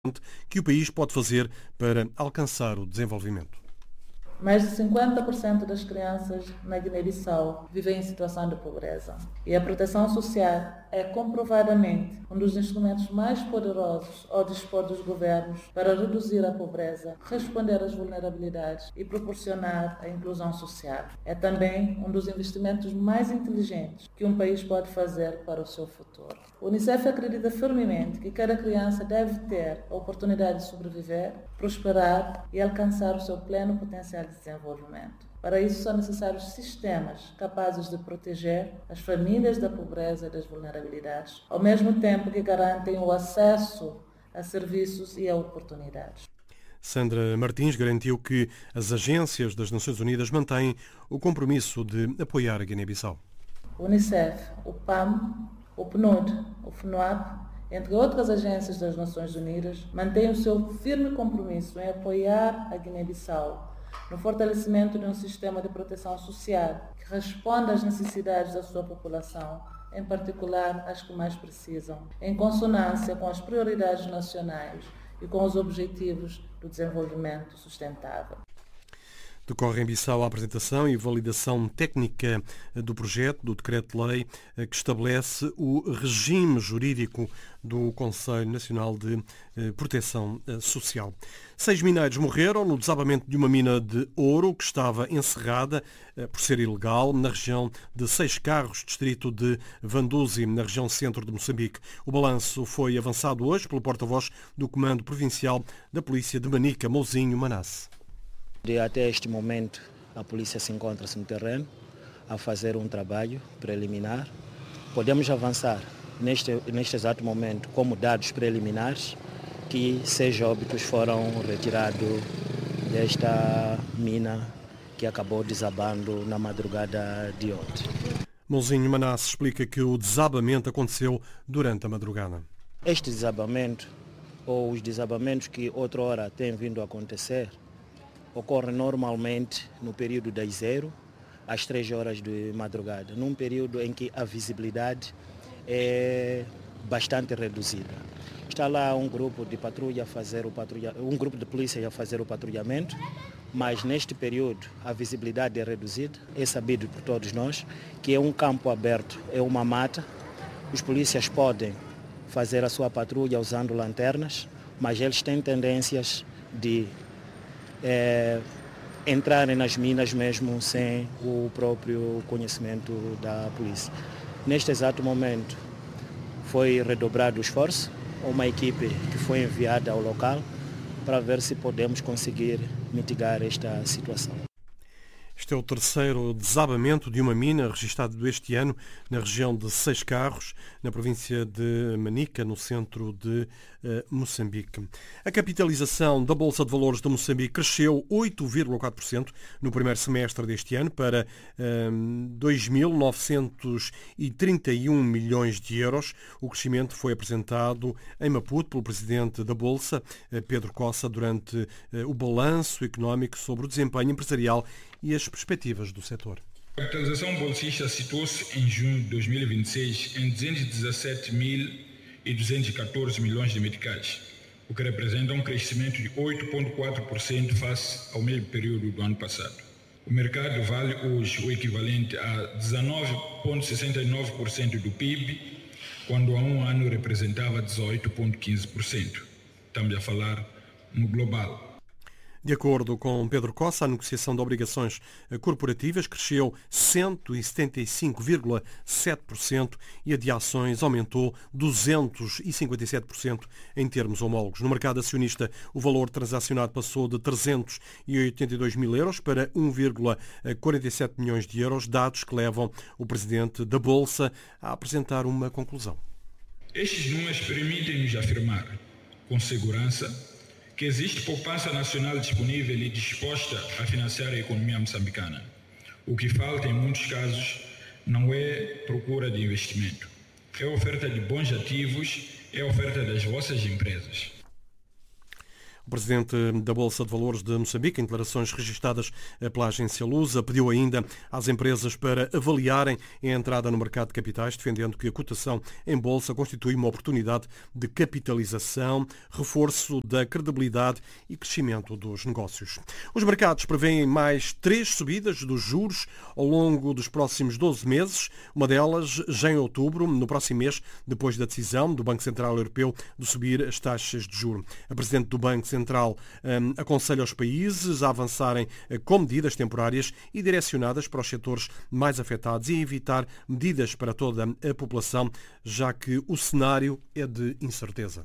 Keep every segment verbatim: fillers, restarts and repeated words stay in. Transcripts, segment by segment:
que o país pode fazer para alcançar o desenvolvimento. Mais de cinquenta por cento das crianças na Guiné-Bissau vivem em situação de pobreza. E a proteção social é comprovadamente um dos instrumentos mais poderosos ao dispor dos governos para reduzir a pobreza, responder às vulnerabilidades e proporcionar a inclusão social. É também um dos investimentos mais inteligentes que um país pode fazer para o seu futuro. O Unicef acredita firmemente que cada criança deve ter a oportunidade de sobreviver, prosperar e alcançar o seu pleno potencial de desenvolvimento. Para isso são necessários sistemas capazes de proteger as famílias da pobreza e das vulnerabilidades, ao mesmo tempo que garantem o acesso a serviços e a oportunidades. Sandra Martins garantiu que as agências das Nações Unidas mantêm o compromisso de apoiar a Guiné-Bissau. O Unicef, o P A M, o P N U D, o F N U A P, entre outras agências das Nações Unidas, mantêm o seu firme compromisso em apoiar a Guiné-Bissau no fortalecimento de um sistema de proteção social que responda às necessidades da sua população, em particular as que mais precisam, em consonância com as prioridades nacionais e com os objetivos do desenvolvimento sustentável. Decorre em Bissau a apresentação e validação técnica do projeto do decreto-lei que estabelece o regime jurídico do Conselho Nacional de Proteção Social. Seis mineiros morreram no desabamento de uma mina de ouro que estava encerrada por ser ilegal na região de Seis Carros, distrito de Vanduzi, na região centro de Moçambique. O balanço foi avançado hoje pelo porta-voz do Comando Provincial da Polícia de Manica, Mouzinho Manasse. Até este momento, a polícia se encontra-se no terreno a fazer um trabalho preliminar. Podemos avançar neste, neste exato momento como dados preliminares que seis óbitos foram retirados desta mina que acabou desabando na madrugada de ontem. Mouzinho Manasse explica que o desabamento aconteceu durante a madrugada. Este desabamento, ou os desabamentos que outrora têm vindo a acontecer, ocorre normalmente no período das zero às três horas de madrugada, num período em que a visibilidade é bastante reduzida. Está lá um grupo de patrulha a fazer o patrulha, um grupo de polícia a fazer o patrulhamento, mas neste período a visibilidade é reduzida. É sabido por todos nós que é um campo aberto, é uma mata. Os polícias podem fazer a sua patrulha usando lanternas, mas eles têm tendências de É, entrarem nas minas mesmo sem o próprio conhecimento da polícia. Neste exato momento foi redobrado o esforço, uma equipe que foi enviada ao local para ver se podemos conseguir mitigar esta situação. Este é o terceiro desabamento de uma mina registrado este ano na região de Seis Carros, na província de Manica, no centro de uh, Moçambique. A capitalização da Bolsa de Valores de Moçambique cresceu oito vírgula quatro por cento no primeiro semestre deste ano para uh, dois mil novecentos e trinta e um milhões de euros. O crescimento foi apresentado em Maputo pelo presidente da Bolsa, uh, Pedro Cossa, durante uh, o balanço económico sobre o desempenho empresarial e as perspectivas do setor. A capitalização bolsista situou-se em junho de dois mil e vinte e seis em duzentos e dezassete mil duzentos e catorze milhões de meticais, o que representa um crescimento de oito vírgula quatro por cento face ao mesmo período do ano passado. O mercado vale hoje o equivalente a dezenove vírgula sessenta e nove por cento do P I B, quando há um ano representava dezoito vírgula quinze por cento. Estamos a falar no global. De acordo com Pedro Cossa, a negociação de obrigações corporativas cresceu cento e setenta e cinco vírgula sete por cento e a de ações aumentou duzentos e cinquenta e sete por cento em termos homólogos. No mercado acionista, o valor transacionado passou de trezentos e oitenta e dois mil euros para um vírgula quarenta e sete milhões de euros, dados que levam o presidente da Bolsa a apresentar uma conclusão. Estes números permitem-nos afirmar, com segurança, que existe poupança nacional disponível e disposta a financiar a economia moçambicana. O que falta, em muitos casos, não é procura de investimento. É oferta de bons ativos, é oferta das vossas empresas. O presidente da Bolsa de Valores de Moçambique, em declarações registadas pela agência Lusa, pediu ainda às empresas para avaliarem a entrada no mercado de capitais, defendendo que a cotação em Bolsa constitui uma oportunidade de capitalização, reforço da credibilidade e crescimento dos negócios. Os mercados prevêem mais três subidas dos juros ao longo dos próximos doze meses, uma delas já em outubro, no próximo mês, depois da decisão do Banco Central Europeu de subir as taxas de juros. A Presidente do Banco Central um, aconselha os países a avançarem com medidas temporárias e direcionadas para os setores mais afetados e a evitar medidas para toda a população, já que o cenário é de incerteza.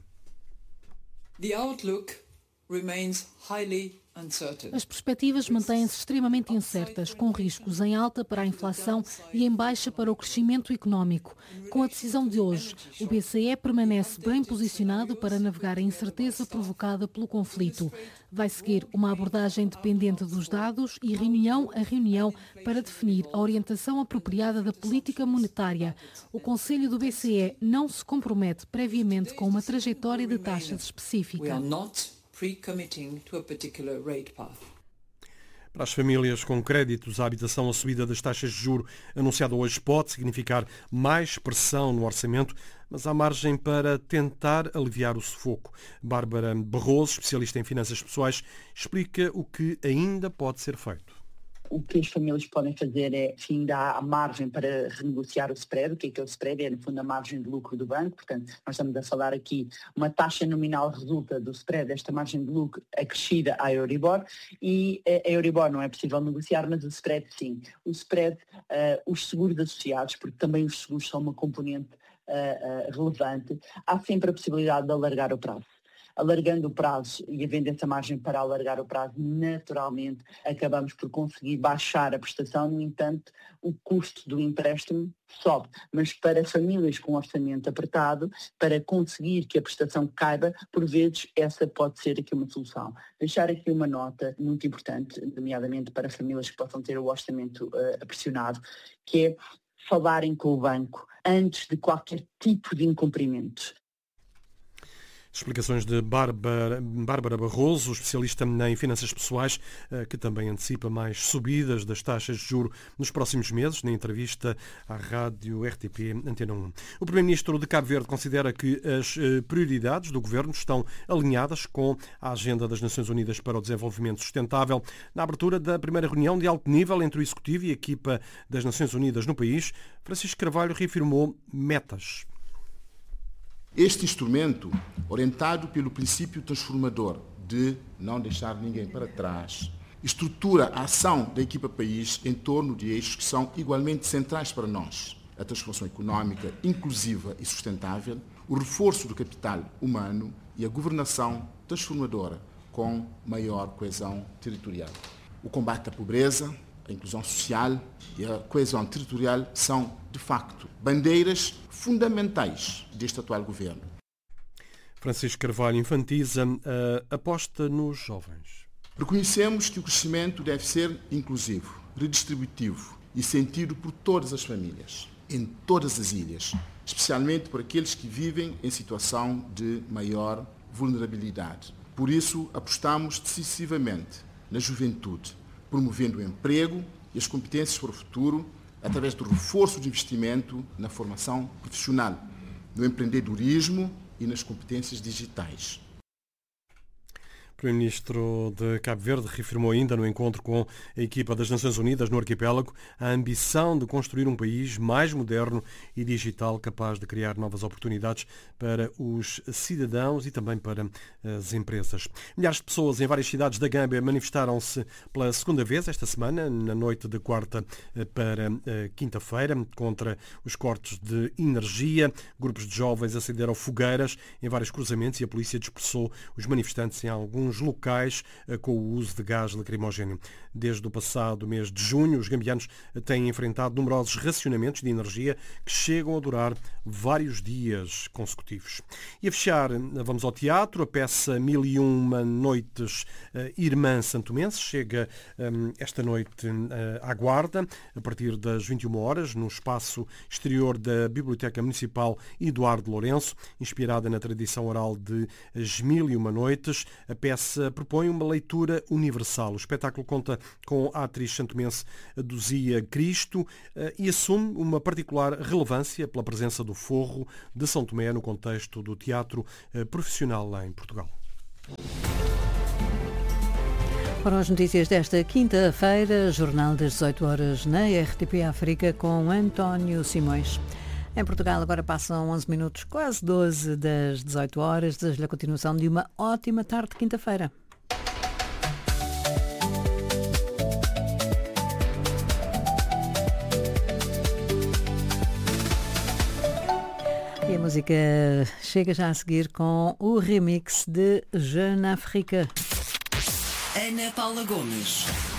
The outlook remains highly uncertain. As perspectivas mantêm-se extremamente incertas, com riscos em alta para a inflação e em baixa para o crescimento económico. Com a decisão de hoje, o B C E permanece bem posicionado para navegar a incerteza provocada pelo conflito. Vai seguir uma abordagem dependente dos dados e reunião a reunião para definir a orientação apropriada da política monetária. O Conselho do B C E não se compromete previamente com uma trajetória de taxas específica. Pre-committing to a particular rate path. Para as famílias com créditos à habitação, a subida das taxas de juros anunciada hoje pode significar mais pressão no orçamento, mas há margem para tentar aliviar o sufoco. Bárbara Barroso, especialista em finanças pessoais, explica o que ainda pode ser feito. O que as famílias podem fazer é, sim, dar a margem para renegociar o spread. O que é que é o spread? É, no fundo, a margem de lucro do banco. Portanto, nós estamos a falar aqui, uma taxa nominal resulta do spread, esta margem de lucro acrescida à Euribor, e a Euribor não é possível negociar, mas o spread sim. O spread, uh, os seguros associados, porque também os seguros são uma componente uh, uh, relevante, há sempre a possibilidade de alargar o prazo. Alargando o prazo e havendo essa margem para alargar o prazo, naturalmente acabamos por conseguir baixar a prestação. No entanto, o custo do empréstimo sobe. Mas para famílias com orçamento apertado, para conseguir que a prestação caiba, por vezes essa pode ser aqui uma solução. Deixar aqui uma nota muito importante, nomeadamente para famílias que possam ter o orçamento uh, pressionado, que é falarem com o banco antes de qualquer tipo de incumprimento. Explicações de Bárbara, Bárbara Barroso, especialista em finanças pessoais, que também antecipa mais subidas das taxas de juros nos próximos meses, na entrevista à rádio R T P Antena um. O Primeiro-Ministro de Cabo Verde considera que as prioridades do Governo estão alinhadas com a Agenda das Nações Unidas para o Desenvolvimento Sustentável. Na abertura da primeira reunião de alto nível entre o Executivo e a equipa das Nações Unidas no país, Francisco Carvalho reafirmou metas. Este instrumento, orientado pelo princípio transformador de não deixar ninguém para trás, estrutura a ação da equipa país em torno de eixos que são igualmente centrais para nós: a transformação económica inclusiva e sustentável, o reforço do capital humano e a governação transformadora com maior coesão territorial. O combate à pobreza, a inclusão social e a coesão territorial são, de facto, bandeiras fundamentais deste atual governo. Francisco Carvalho enfatiza a aposta nos jovens. Reconhecemos que o crescimento deve ser inclusivo, redistributivo e sentido por todas as famílias, em todas as ilhas, especialmente por aqueles que vivem em situação de maior vulnerabilidade. Por isso, apostamos decisivamente na juventude, promovendo o emprego e as competências para o futuro através do reforço de investimento na formação profissional, no empreendedorismo e nas competências digitais. O Primeiro-Ministro de Cabo Verde reafirmou ainda no encontro com a equipa das Nações Unidas no arquipélago a ambição de construir um país mais moderno e digital, capaz de criar novas oportunidades para os cidadãos e também para as empresas. Milhares de pessoas em várias cidades da Gâmbia manifestaram-se pela segunda vez esta semana, na noite de quarta para quinta-feira, contra os cortes de energia. Grupos de jovens acenderam fogueiras em vários cruzamentos e a polícia dispersou os manifestantes em alguns locais com o uso de gás lacrimogéneo. Desde o passado mês de junho, os gambianos têm enfrentado numerosos racionamentos de energia que chegam a durar vários dias consecutivos. E a fechar, vamos ao teatro. A peça Mil e Uma Noites Irmã Santomense chega esta noite à Guarda, a partir das vinte e uma horas, no espaço exterior da Biblioteca Municipal Eduardo Lourenço, inspirada na tradição oral de As Mil e Uma Noites. A peça S propõe uma leitura universal. O espetáculo conta com a atriz santomense Duzia Cristo e assume uma particular relevância pela presença do forro de São Tomé no contexto do teatro profissional em Portugal. Foram as notícias desta quinta-feira, Jornal das dezoito horas na R T P África com António Simões. Em Portugal agora passam onze minutos, quase doze das dezoito horas. Desejo-lhe a continuação de uma ótima tarde de quinta-feira. E a música chega já a seguir com o remix de Jeune Afrique. Ana Paula Gomes.